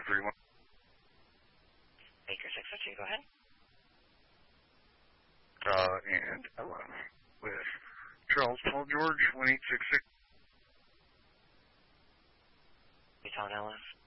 31. Baker 602, go ahead. And with Charles Paul George 1866. Newtown Ellis.